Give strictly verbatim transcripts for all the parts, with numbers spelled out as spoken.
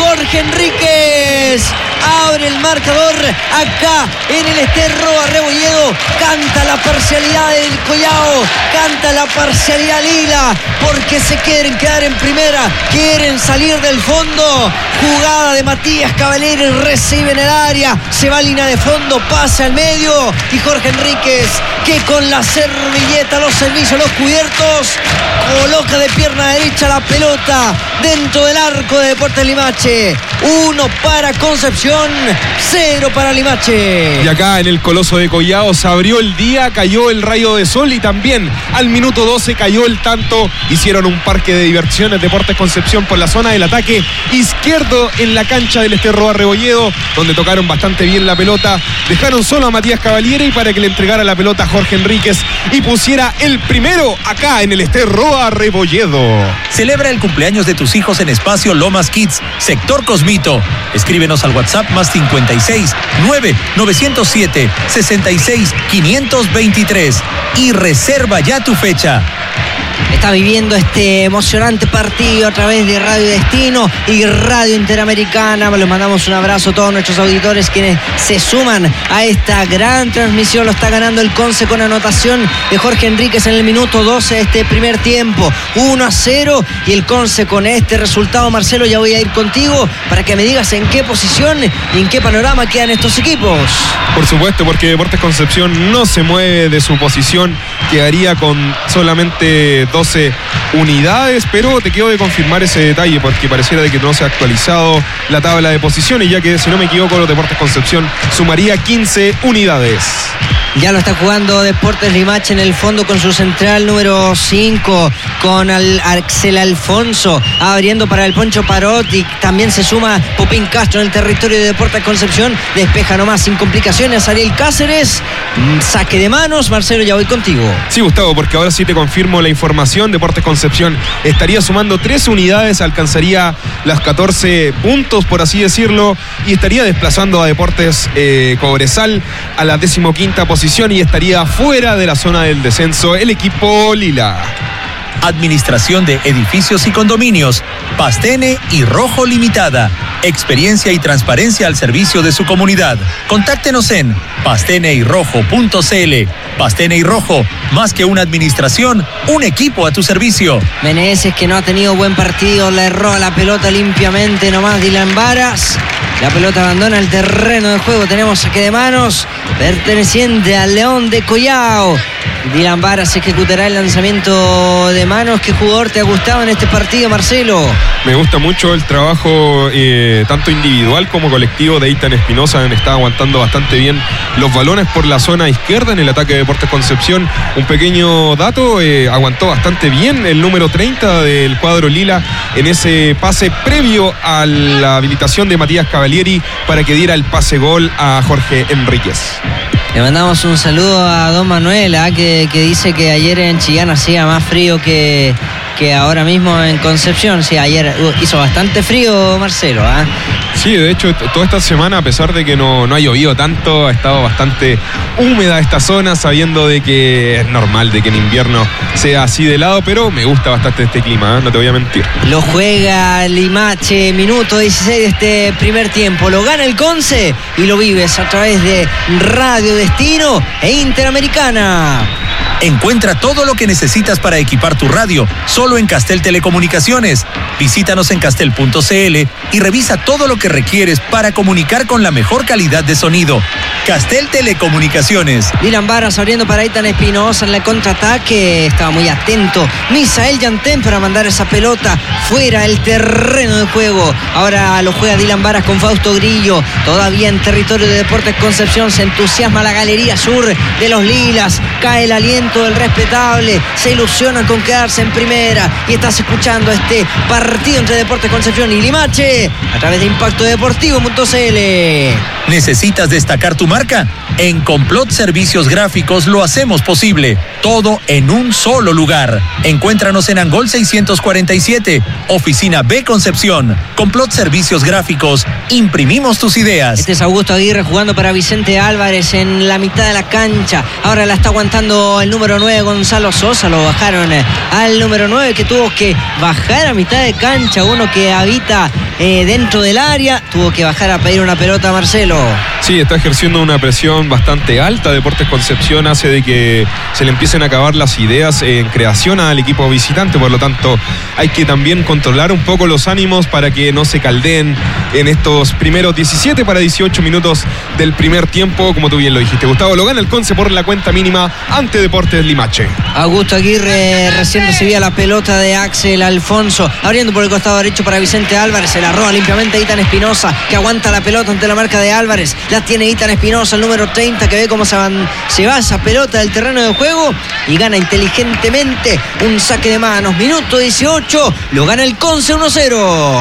Jorge Enríquez abre el marcador acá en el Esterro Rebolledo. Canta la parcialidad del Collao, canta la parcialidad lila, porque se quieren quedar en primera, quieren salir del fondo. Jugada de Matías Cavalieri, recibe en el área, se va a línea de fondo, pasa al medio y Jorge Enríquez, que con la servilleta, los servicios, los cubiertos, coloca de pierna derecha la pelota dentro del arco de Deportes Limache. Uno para Concepción, cero para Limache. Y acá en el Coloso de Collao se abrió el día, cayó el rayo de sol y también al minuto doce cayó el tanto. Hicieron un parque de diversiones Deportes Concepción por la zona del ataque izquierdo en la cancha del Esterro Rebolledo, donde tocaron bastante bien la pelota. Dejaron solo a Matías Cavalieri para que le entregara la pelota a Jorge Enríquez y pusiera el primero acá en el Esterro Rebolledo. Celebra el cumpleaños de tus hijos en Espacio Lomas Kids, sector Cosmito. Escríbenos al WhatsApp más cincuenta y seis, nueve, novecientos siete, sesenta y seis, quinientos veintitrés y reserva ya tu fecha. Está viviendo este emocionante partido a través de Radio Destino y Radio Interamericana. Les mandamos un abrazo a todos nuestros auditores quienes se suman a esta gran transmisión. Lo está ganando el Conce con anotación de Jorge Enríquez en el minuto doce de este primer tiempo. uno a cero y el Conce con este resultado. Marcelo, ya voy a ir contigo para que me digas en qué posición y en qué panorama quedan estos equipos. Por supuesto, porque Deportes Concepción no se mueve de su posición. Quedaría con solamente doce unidades, pero te quedo de confirmar ese detalle porque pareciera de que no se ha actualizado la tabla de posiciones, ya que si no me equivoco los Deportes Concepción sumaría quince unidades. Ya lo está jugando Deportes Limache en el fondo con su central número cinco, con Al Axel Alfonso abriendo para el Poncho Parotti. También se suma Popín Castro en el territorio de Deportes Concepción. Despeja nomás sin complicaciones Ariel Cáceres. Saque de manos. Marcelo, ya voy contigo. Sí, Gustavo, porque ahora sí te confirmo la información. Deportes Concepción estaría sumando tres unidades, alcanzaría las catorce puntos, por así decirlo, y estaría desplazando a Deportes eh, Cobresal a la decimoquinta posición y estaría fuera de la zona del descenso el equipo lila. Administración de Edificios y Condominios, Pastene y Rojo Limitada. Experiencia y transparencia al servicio de su comunidad. Contáctenos en pastene y rojo punto c l. Pastene y Rojo, más que una administración, un equipo a tu servicio. Meneses, que no ha tenido buen partido, le erró la pelota limpiamente nomás Dylan Varas. La pelota abandona el terreno de juego. Tenemos saque de manos perteneciente al León de Collao. Dylan Varas ejecutará el lanzamiento de manos. ¿Qué jugador te ha gustado en este partido, Marcelo? Me gusta mucho el trabajo eh, tanto individual como colectivo de Eitan Espinosa. Está aguantando bastante bien los balones por la zona izquierda en el ataque de Deportes Concepción. Un pequeño dato, eh, aguantó bastante bien el número treinta del cuadro lila en ese pase previo a la habilitación de Matías Cavalieri para que diera el pase gol a Jorge Enríquez. Le mandamos un saludo a don Manuel, ¿eh? que, que dice que ayer en Chillán hacía más frío que, que ahora mismo en Concepción. Sí, ayer hizo bastante frío, Marcelo. ¿eh? Sí, de hecho, toda esta semana, a pesar de que no, no ha llovido tanto, ha estado bastante húmeda esta zona, sabiendo de que es normal de que en invierno sea así de helado, pero me gusta bastante este clima, ¿eh? No te voy a mentir. Lo juega Limache, minuto dieciséis de este primer tiempo. Lo gana el Conce y lo vives a través de Radio Destino e Interamericana. Encuentra todo lo que necesitas para equipar tu radio solo en Castel Telecomunicaciones. Visítanos en castel punto c l y revisa todo lo que requieres para comunicar con la mejor calidad de sonido. Castel Telecomunicaciones. Dylan Varas abriendo para Eitan Espinosa en el contraataque. Estaba muy atento Misael Yantén para mandar esa pelota fuera del terreno de juego. Ahora lo juega Dylan Varas con Fausto Grillo. Todavía en territorio de Deportes Concepción. Se entusiasma la galería sur de los lilas. Cae el aliento del respetable. Se ilusiona con quedarse en primera. Y estás escuchando este partido entre Deportes Concepción y Limache a través de Impacto Deportivo punto c l. ¿Necesitas destacar tu marca? En Complot Servicios Gráficos lo hacemos posible. Todo en un solo lugar. Encuéntranos en Angol seiscientos cuarenta y siete, Oficina B Concepción. Complot Servicios Gráficos. Imprimimos tus ideas. Este es Augusto Aguirre jugando para Vicente Álvarez en la mitad de la cancha. Ahora la está aguantando el número nueve, Gonzalo Sosa. Lo bajaron al número nueve, que tuvo que bajar a mitad de cancha. Uno que habita eh, dentro del área. Tuvo que bajar a pedir una pelota, Marcelo. Sí, está ejerciendo una presión bastante alta. Deportes Concepción hace de que se le empiecen a acabar las ideas en creación al equipo visitante. Por lo tanto, hay que también controlar un poco los ánimos para que no se caldeen en estos primeros diecisiete para dieciocho minutos del primer tiempo. Como tú bien lo dijiste, Gustavo, lo gana el Conce por la cuenta mínima ante Deportes Limache. Augusto Aguirre recién recibía la pelota de Axel Alfonso, abriendo por el costado derecho para Vicente Álvarez. Se la roba limpiamente Itan Espinosa, que aguanta la pelota ante la marca de Álvarez. La tiene Itan Espinosa, el número treinta, que ve cómo se, van, se va esa pelota del terreno de juego y gana inteligentemente un saque de manos. Minuto dieciocho, lo gana el Conce uno cero.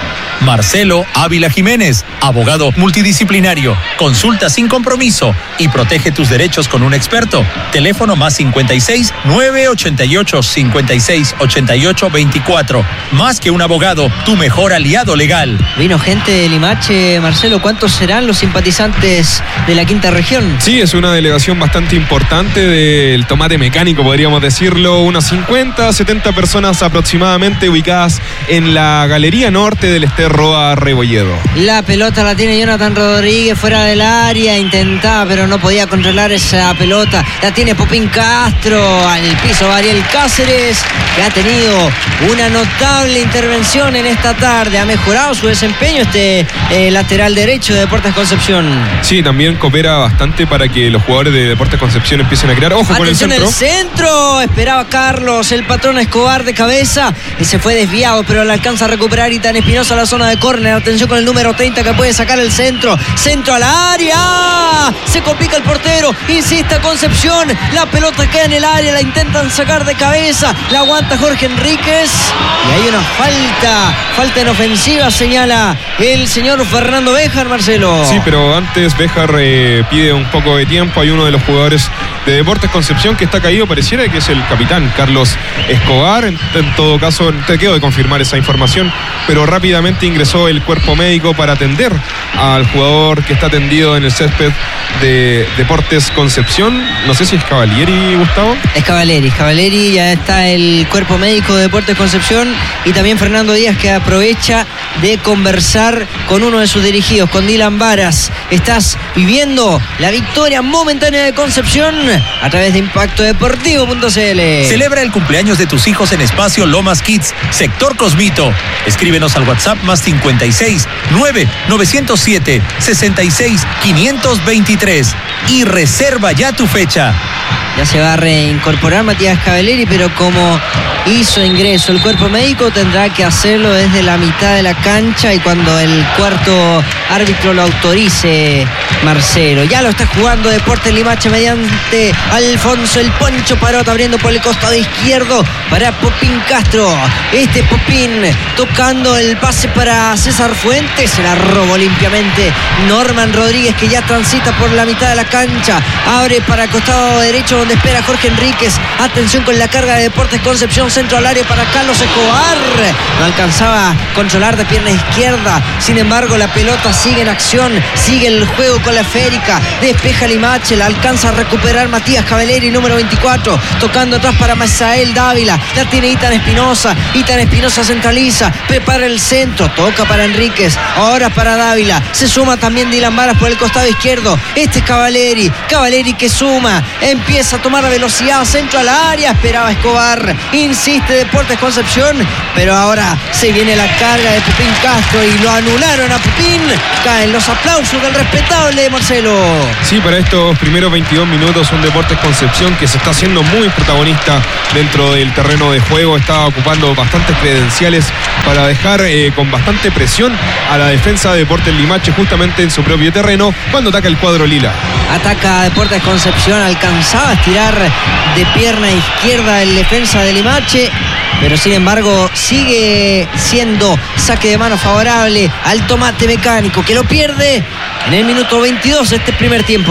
Marcelo Ávila Jiménez, abogado multidisciplinario. Consulta sin compromiso y protege tus derechos con un experto. Teléfono más cincuenta y seis, nueve ochenta y ocho, cincuenta y seis, ochenta y ocho, veinticuatro. Más que un abogado, tu mejor aliado legal. Vino gente de Limache, Marcelo. ¿Cuántos serán los simpatizantes de la quinta región? Sí, es una delegación bastante importante del tomate mecánico, podríamos decirlo. Unas cincuenta, setenta personas aproximadamente ubicadas en la galería norte del Ester Roa Rebolledo. La pelota la tiene Jonathan Rodríguez fuera del área, intentaba pero no podía controlar esa pelota. La tiene Popín Castro, al piso Ariel Cáceres, que ha tenido una notable intervención en esta tarde. Ha mejorado su desempeño este eh, lateral derecho de Deportes Concepción. Sí, también coopera bastante para que los jugadores de Deportes Concepción empiecen a crear. Ojo con el centro. el centro, esperaba Carlos, el patrón Escobar de cabeza, y se fue desviado, pero le alcanza a recuperar Itan Espinosa la zona de córner. Atención con el número treinta, que puede sacar el centro. Centro al área. Se complica el portero. Insiste Concepción. La pelota queda en el área. La intentan sacar de cabeza. La aguanta Jorge Enríquez. Y hay una falta. Falta en ofensiva, señala el señor Fernando Béjar, Marcelo. Sí, pero antes Béjar eh, pide un poco de tiempo. Hay uno de los jugadores de Deportes Concepción que está caído. Pareciera que es el capitán Carlos Escobar. En, en todo caso, te quedo de confirmar esa información. Pero rápidamente ingresó el cuerpo médico para atender al jugador que está atendido en el césped de Deportes Concepción. No sé si es Cavalieri, Gustavo. Es Cavalieri, Cavalieri, ya está el cuerpo médico de Deportes Concepción, y también Fernando Díaz, que aprovecha de conversar con uno de sus dirigidos, con Dylan Varas. Estás viviendo la victoria momentánea de Concepción a través de impacto deportivo punto c l. Celebra el cumpleaños de tus hijos en Espacio Lomas Kids, sector Cosmito. Escríbenos al WhatsApp más cincuenta y seis, nueve novecientos siete, sesenta y seis, quinientos veintitrés y reserva ya tu fecha. Ya se va a reincorporar Matías Cavalieri, pero como hizo ingreso el cuerpo médico, tendrá que hacerlo desde la mitad de la cancha y cuando el cuarto árbitro lo autorice, Marcelo. Ya lo está jugando Deportes Limache mediante Alfonso el Poncho Parot, abriendo por el costado izquierdo para Popín Castro. Este Popín tocando el pase para César Fuentes. Se la robó limpiamente Norman Rodríguez, que ya transita por la mitad de la cancha. Abre para el costado derecho, donde espera Jorge Enríquez. Atención con la carga de Deportes Concepción. Centro al área para Carlos Escobar. No alcanzaba a controlar de pierna izquierda. Sin embargo, la pelota sigue en acción. Sigue el juego con la esférica. Despeja Limache. La alcanza a recuperar Matías Cavalieri, número veinticuatro. Tocando atrás para Masael Dávila. La tiene Itan Espinosa. Itan Espinosa centraliza. Prepara el centro. Toca para Enríquez. Ahora para Dávila. Se suma también Dylan Varas por el costado izquierdo. Este es Cavalieri. Cavalieri que suma. Empieza a tomar velocidad. Centro al área. Esperaba Escobar. Insiste Deportes Concepción. Pero ahora se viene la carga de Popín Castro y lo anularon a Popín. Caen los aplausos del respetable Marcelo. Sí, para estos primeros veintidós minutos un Deportes Concepción que se está haciendo muy protagonista dentro del terreno de juego. Está ocupando bastantes credenciales para dejar eh, con bastante presión a la defensa de Deportes Limache justamente en su propio terreno cuando ataca el cuadro lila. Ataca Deportes Concepción, alcanzaba a estirar de pierna izquierda el defensa de Limache, pero sin embargo sigue siendo saque de mano favorable al tomate mecánico, que lo pierde en el minuto veintidós de este primer tiempo.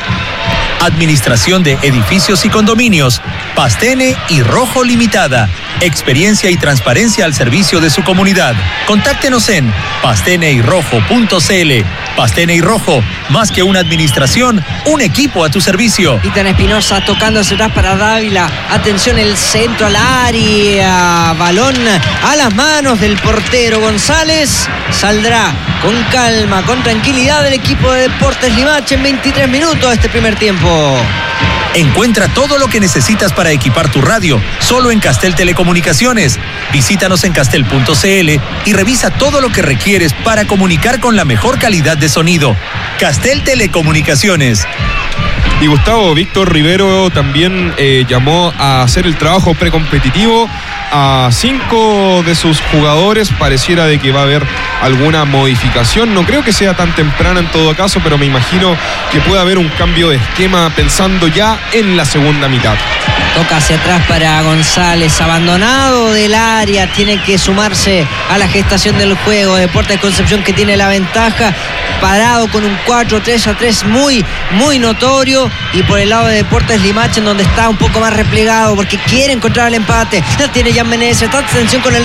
Administración de Edificios y Condominios, Pastene y Rojo Limitada. experiencia y transparencia al servicio de su comunidad. Contáctenos en pastene y rojo punto c l. Pastene y Rojo, más que una administración, un equipo a tu servicio. Ethan Espinosa tocando hacia atrás para Dávila. Atención, el centro al área. Balón a las manos del portero González. Saldrá con calma, con tranquilidad el equipo de Deportes Limache en veintitrés minutos de este primer tiempo. Encuentra todo lo que necesitas para equipar tu radio, solo en Castel Telecomunicaciones. Visítanos en castel punto c l y revisa todo lo que requieres para comunicar con la mejor calidad de sonido. Castel Telecomunicaciones. Y Gustavo, Víctor Rivero también eh, llamó a hacer el trabajo precompetitivo a cinco de sus jugadores. Pareciera de que va a haber alguna modificación. No creo que sea tan temprana en todo caso, pero me imagino que puede haber un cambio de esquema pensando ya en la segunda mitad. Toca hacia atrás para González, abandonado del área, tiene que sumarse a la gestación del juego. Deportes Concepción, que tiene la ventaja, parado con un cuatro tres a tres muy, muy notorio. Y por el lado de Deportes Limache, en donde está un poco más replegado porque quiere encontrar el empate. La tiene Jan Meneses, está atención con el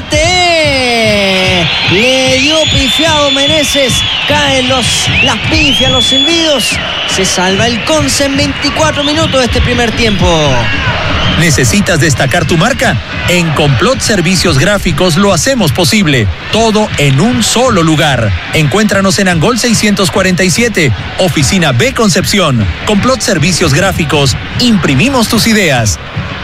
remate. Le dio pifiado Meneses, caen los, las pifias, los silbidos. Se salva el Conce en veinticuatro minutos de este primer tiempo. ¿Necesitas destacar tu marca? En Complot Servicios Gráficos lo hacemos posible. Todo en un solo lugar. Encuéntranos en Angol seiscientos cuarenta y siete, Oficina B Concepción. Complot Servicios Gráficos. Imprimimos tus ideas.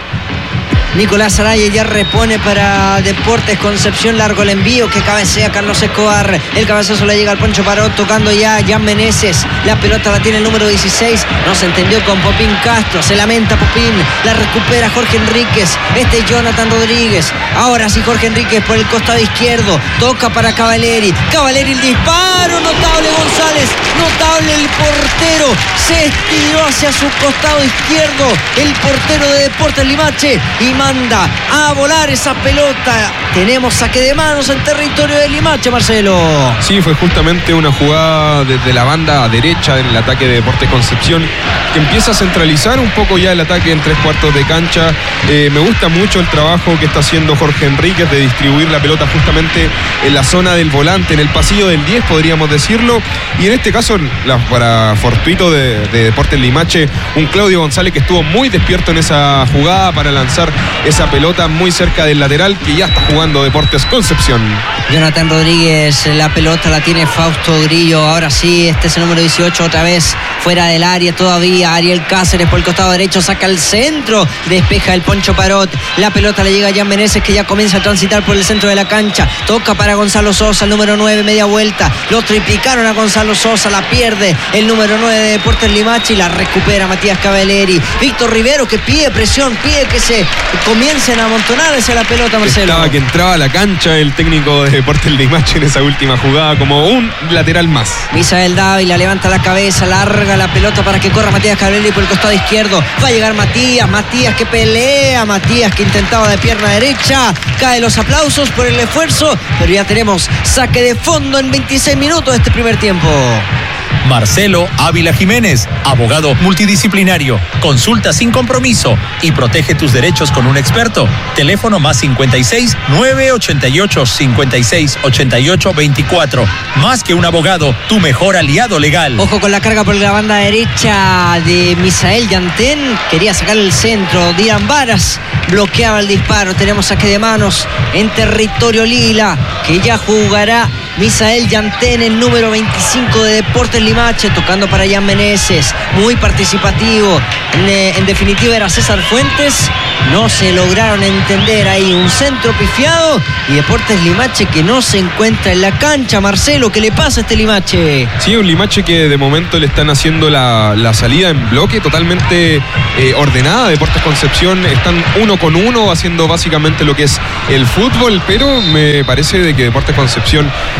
Nicolás Araya ya repone para Deportes Concepción. Largo el envío que cabecea Carlos Escobar. El cabezazo le llega al Poncho Parot, tocando ya Jan Meneses. La pelota la tiene el número dieciséis. No se entendió con Popín Castro. Se lamenta Popín. La recupera Jorge Enríquez. Este es Jonathan Rodríguez. Ahora sí Jorge Enríquez por el costado izquierdo. Toca para Cavaleri. Cavaleri el disparo. Notable González. Notable el portero. Se estiró hacia su costado izquierdo. El portero de Deportes Limache. Y manda a volar esa pelota. Tenemos saque de manos en territorio de Limache, Marcelo. Sí, fue justamente una jugada desde la banda derecha en el ataque de Deportes Concepción, que empieza a centralizar un poco ya el ataque en tres cuartos de cancha. Eh, me gusta mucho el trabajo que está haciendo Jorge Enríquez de distribuir la pelota justamente en la zona del volante, en el pasillo del diez, podríamos decirlo. Y en este caso, la, para fortuito de, de Deportes Limache, un Claudio González que estuvo muy despierto en esa jugada para lanzar esa pelota muy cerca del lateral, que ya está jugando Deportes Concepción. Jonathan Rodríguez, la pelota la tiene Fausto Grillo. Ahora sí, este es el número dieciocho, otra vez fuera del área todavía. Ariel Cáceres por el costado derecho, saca el centro, despeja el Poncho Parot. La pelota le llega a Jan Meneses, que ya comienza a transitar por el centro de la cancha. Toca para Gonzalo Sosa, el número nueve, media vuelta. Lo triplicaron a Gonzalo Sosa, la pierde el número nueve de Deportes Limache y la recupera Matías Cavaleri. Víctor Rivero, que pide presión, pide que se comiencen a amontonar hacia la pelota, Marcelo. Estaba que entraba a la cancha el técnico de Deportes Limache en esa última jugada como un lateral más. Misael Dávila levanta la cabeza, larga la pelota para que corra Matías Cavaleri por el costado izquierdo. Va a llegar Matías, Matías que pelea, Matías que intentaba de pierna derecha. Cae los aplausos por el esfuerzo, pero ya tenemos saque de fondo en veintiséis minutos de este primer tiempo. Marcelo Ávila Jiménez, abogado multidisciplinario. Consulta sin compromiso y protege tus derechos con un experto. Teléfono más cincuenta y seis, nueve ochenta y ocho, cincuenta y seis, ochenta y ocho, veinticuatro. Más que un abogado, tu mejor aliado legal. Ojo con la carga por la banda derecha de Misael Yantén. Quería sacar el centro. Dylan Varas bloqueaba el disparo. Tenemos saque de manos en territorio lila, que ya jugará Misael Yantén, el número veinticinco de Deportes Limache, tocando para Jan Meneses, muy participativo. En, en definitiva era César Fuentes. No se lograron entender ahí, un centro pifiado y Deportes Limache que no se encuentra en la cancha. Marcelo, ¿qué le pasa a este Limache? Sí, un Limache que de momento le están haciendo la, la salida en bloque totalmente eh, ordenada. Deportes Concepción están uno con uno haciendo básicamente lo que es el fútbol, pero me parece de que Deportes Concepción